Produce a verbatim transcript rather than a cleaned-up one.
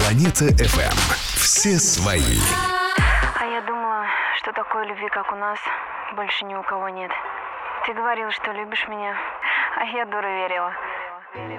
Планета эф эм. Все свои. А я думала, что такой любви, как у нас, больше ни у кого нет. Ты говорил, что любишь меня, а я, дура, верила.